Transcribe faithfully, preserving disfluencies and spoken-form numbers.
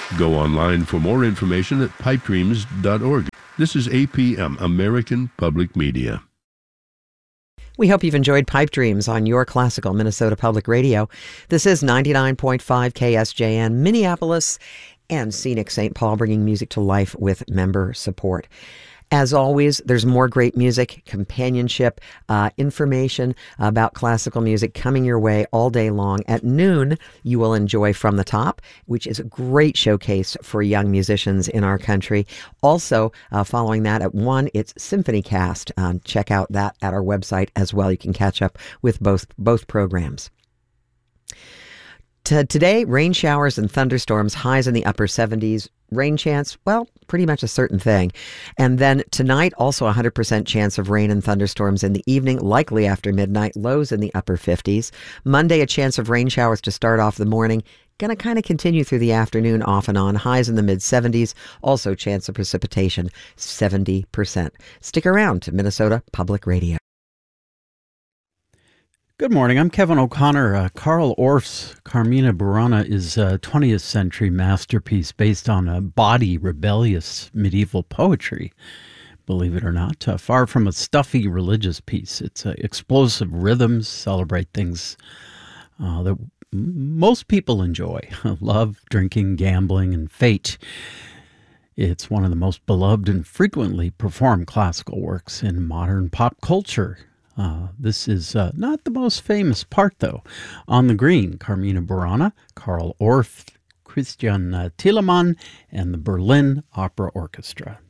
Go online for more information at pipe dreams dot org. This is A P M, American Public Media. We hope you've enjoyed Pipe Dreams on your classical Minnesota Public Radio. This is ninety-nine point five K S J N, Minneapolis, and scenic Saint Paul, bringing music to life with member support. As always, there's more great music, companionship, uh, information about classical music coming your way all day long. At noon, you will enjoy From the Top, which is a great showcase for young musicians in our country. Also, uh, following that at one, it's Symphony Cast. Um, check out that at our website as well. You can catch up with both both programs. To today, rain showers and thunderstorms, highs in the upper seventies. Rain chance, well, pretty much a certain thing. And then tonight, also a one hundred percent chance of rain and thunderstorms in the evening, likely after midnight, lows in the upper fifties. Monday, a chance of rain showers to start off the morning. Going to kind of continue through the afternoon off and on. Highs in the mid seventies. Also chance of precipitation, seventy percent. Stick around to Minnesota Public Radio. Good morning. I'm Kevin O'Connor. Uh, Carl Orff's Carmina Burana is a twentieth century masterpiece based on a bawdy, rebellious medieval poetry, believe it or not. Uh, far from a stuffy religious piece. It's uh, explosive rhythms, celebrate things uh, that most people enjoy. Love, drinking, gambling, and fate. It's one of the most beloved and frequently performed classical works in modern pop culture. Uh, this is uh, not the most famous part, though. On the Green, Carmina Burana, Carl Orff, Christian uh, Thielemann, and the Berlin Opera Orchestra.